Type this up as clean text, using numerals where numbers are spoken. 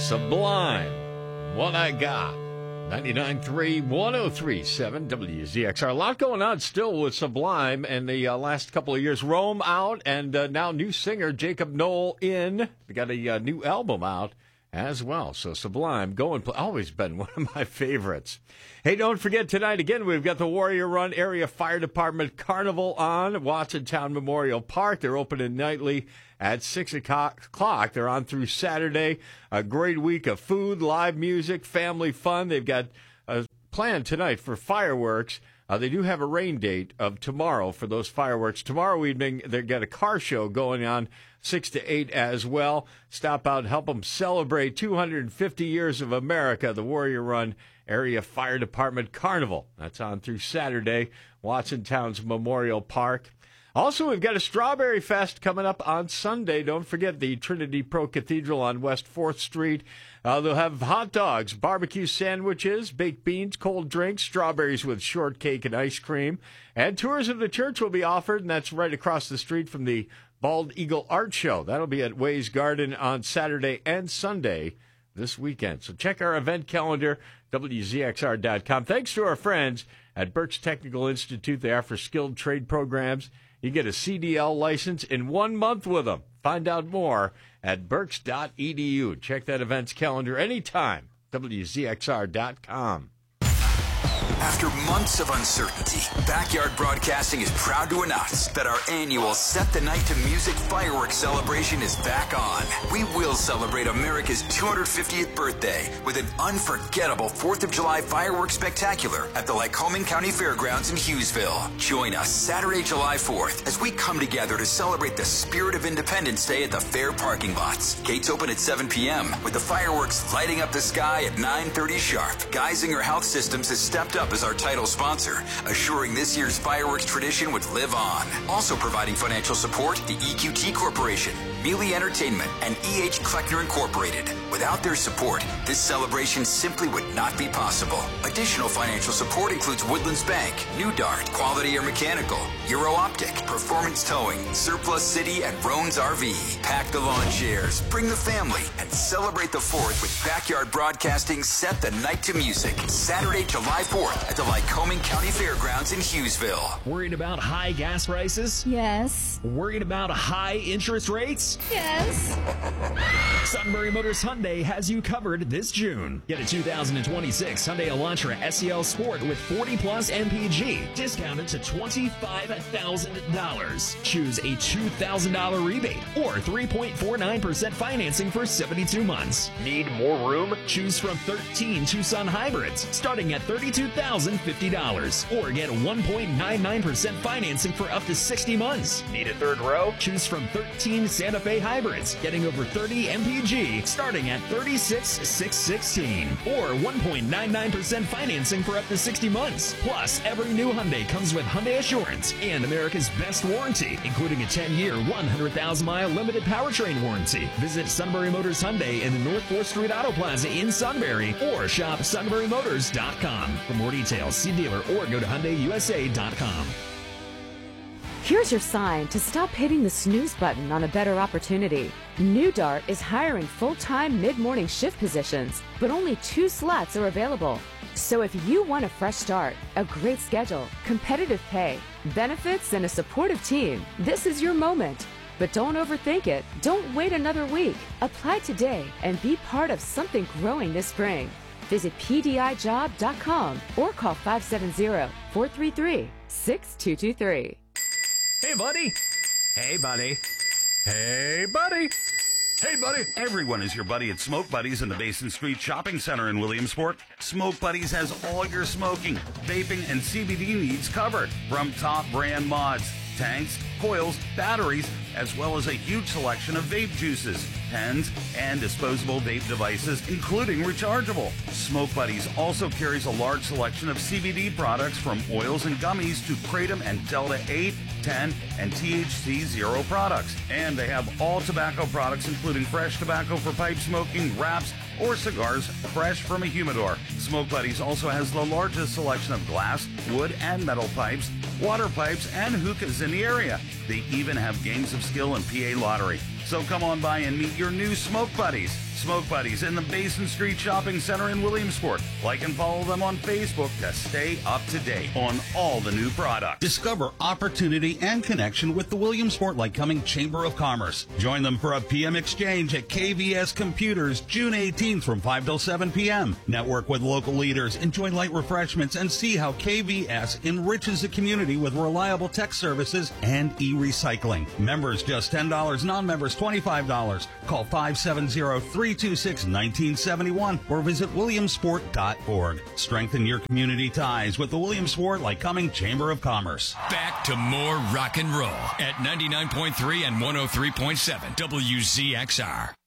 Sublime, What I Got. 99.3, 103.7 WZXR. A lot going on still with Sublime and the last couple of years. Rome out, and now new singer Jacob Noel in. We got a new album out as well. So Sublime, always been one of my favorites. Hey, don't forget tonight, again, we've got the Warrior Run Area Fire Department Carnival on Watsontown Memorial Park. They're opening nightly at 6 o'clock. They're on through Saturday. A great week of food, live music, family fun. They've got a plan tonight for fireworks. They do have a rain date of tomorrow for those fireworks. Tomorrow evening, they've got a car show going on 6 to 8 as well. Stop out and help them celebrate 250 years of America, the Warrior Run Area Fire Department Carnival. That's on through Saturday, Watsontown's Memorial Park. Also, we've got a Strawberry Fest coming up on Sunday. Don't forget the Trinity Pro Cathedral on West 4th Street. They'll have hot dogs, barbecue sandwiches, baked beans, cold drinks, strawberries with shortcake and ice cream. And tours of the church will be offered, and that's right across the street from the Bald Eagle Art Show. That'll be at Ways Garden on Saturday and Sunday this weekend. So check our event calendar, WZXR.com. Thanks to our friends at Berks Technical Institute. They offer skilled trade programs. You get a CDL license in 1 month with them. Find out more at berks.edu. Check that events calendar anytime, WZXR.com. After months of uncertainty, Backyard Broadcasting is proud to announce that our annual Set the Night to Music fireworks celebration is back on. We will celebrate America's 250th birthday with an unforgettable 4th of July fireworks spectacular at the Lycoming County Fairgrounds in Hughesville. Join us Saturday, July 4th as we come together to celebrate the spirit of Independence Day at the fair parking lots. Gates open at 7 p.m. with the fireworks lighting up the sky at 9:30 sharp. Geisinger Health Systems has stepped up as our title sponsor, assuring this year's fireworks tradition would live on. Also providing financial support, the EQT Corporation, Mealy Entertainment, and E.H. Kleckner Incorporated. Without their support, this celebration simply would not be possible. Additional financial support includes Woodlands Bank, New Dart, Quality Air Mechanical, Euro Optic, Performance Towing, Surplus City, and Roan's RV. Pack the lawn chairs, bring the family, and celebrate the 4th with Backyard Broadcasting Set the Night to Music. Saturday, July 4th at the Lycoming County Fairgrounds in Hughesville. Worried about high gas prices? Yes. Worried about high interest rates? Yes. Sunbury Motors Hyundai has you covered this June. Get a 2026 Hyundai Elantra SEL Sport with 40-plus MPG, discounted to $25,000. Choose a $2,000 rebate or 3.49% financing for 72 months. Need more room? Choose from 13 Tucson hybrids, starting at $32,050. Or get 1.99% financing for up to 60 months. Need a third row? Choose from 13 Santa Fe hybrids, getting over 30 MPG, starting at $36,616. Or 1.99% financing for up to 60 months. Plus, every new Hyundai comes with Hyundai Assurance and America's best warranty, including a 10-year, 100,000-mile limited powertrain warranty. Visit Sunbury Motors Hyundai in the North 4th Street Auto Plaza in Sunbury or shop sunburymotors.com. For more details, see dealer or go to HyundaiUSA.com. Here's your sign to stop hitting the snooze button on a better opportunity. New Dart is hiring full-time mid-morning shift positions, but only 2 slots are available. So if you want a fresh start, a great schedule, competitive pay, benefits, and a supportive team, this is your moment. But don't overthink it. Don't wait another week. Apply today and be part of something growing this spring. Visit PDIjob.com or call 570-433-6223. Hey, buddy. Hey, buddy. Hey, buddy. Hey, buddy. Everyone is your buddy at Smoke Buddies in the Basin Street Shopping Center in Williamsport. Smoke Buddies has all your smoking, vaping, and CBD needs covered. From top brand mods, tanks, coils, batteries, as well as a huge selection of vape juices, pens, and disposable vape devices, including rechargeable. Smoke Buddies also carries a large selection of CBD products from oils and gummies to Kratom and Delta 8, 10, and THC Zero products. And they have all tobacco products, including fresh tobacco for pipe smoking, wraps, or cigars fresh from a humidor. Smoke Buddies also has the largest selection of glass, wood, and metal pipes, water pipes, and hookahs in the area. They even have games of skill and PA lottery. So come on by and meet your new Smoke Buddies. Smoke Buddies in the Basin Street Shopping Center in Williamsport. Like and follow them on Facebook to stay up to date on all the new products. Discover opportunity and connection with the Williamsport Lycoming Chamber of Commerce. Join them for a PM exchange at KVS Computers June 18th from 5 till 7 p.m. Network with local leaders, enjoy light refreshments, and see how KVS enriches the community with reliable tech services and e-recycling. Members just $10, non-members $25. Call 570-326-1971 or visit williamsport.org. Strengthen your community ties with the Williamsport Lycoming Chamber of Commerce. Back to more rock and roll at 99.3 and 103.7 WZXR.